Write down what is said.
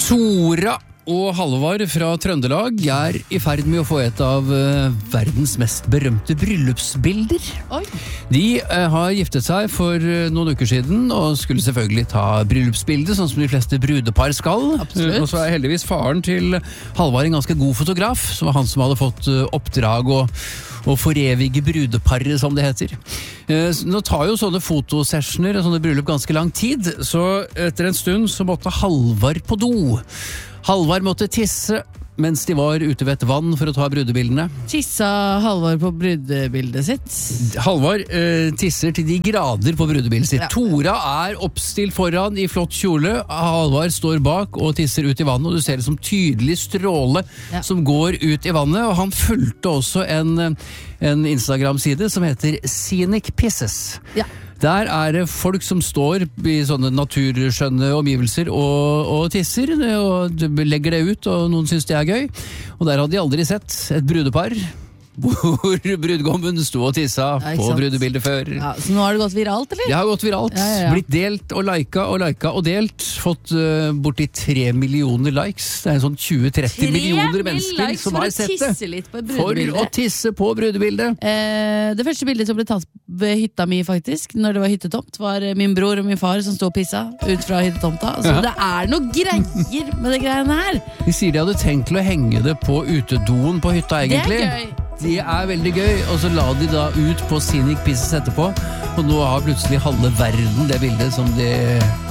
Tora og Halvard fra Trøndelag I ferd med å få et av verdens mest berømte bryllupsbilder. Oi. De har giftet seg for noen uker siden og skulle selvfølgelig ta bryllupsbildet, sånn som de fleste brudepar skal. Absolutt. Og så heldigvis faren til Halvard en ganske god fotograf, som var han som hadde fått oppdrag og forevige brudeparet, som det heter. Nå tar jo sånne fotosessioner og sånne bryllup ganske lang tid, så etter en stund så måtte Halvard på do. Halvard måtte tisse mens de var ute ved et vann for å ta brudebildene. Tissa Halvard på brudebildet sitt? Halvard tisser til de grader på brudebildet sitt. Ja. Tora oppstilt foran I flott kjole. Halvard står bak og tisser ut I vannet, og du ser det som tydelig stråle som går ut I vannet. Og han fulgte også en Instagram-side som heter Scenic Pisses. Ja. Der det folk som står I sånne naturskjønne omgivelser og tisser, og legger det ut, og noen synes det gøy. Og der hadde de aldri sett et brudepar hvor brudgommen sto og tissa på brudebildet før. Ja, så nå har det gått viralt, eller? Det har gått viralt. Ja. Blitt delt og liket og delt. Fått borti 3 millioner likes. Det sånn 20-30 millioner mennesker som har sett det. For å tisse på brudebildet. Det første bildet som ble tatt ved hytta mi faktisk, når det var hyttetomt, var min bror og min far som stod og pissa ut fra hyttetomta. Så det noe greier med det greiene her. De sier de hadde tenkt til å henge det på utedoen på hytta egentlig. Det gøy. De veldig gøy, og så la de da ut på Scenic Pisses etterpå, og nå har plutselig halve verden det bildet som de